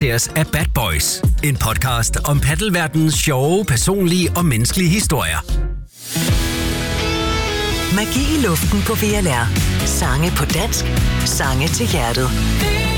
præsenteres af Bad Boys. En podcast om paddelverdenens sjove, personlige og menneskelige historier. Magi i luften på VLR. Sange på dansk. Sange til hjertet.